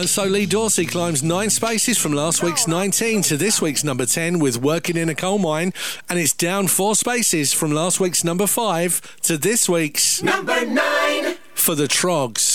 And so Lee Dorsey climbs 9 spaces from last week's 19 to this week's number 10 with Working in a Coal Mine, and it's down 4 spaces from last week's number 5 to this week's number 9 for the Troggs.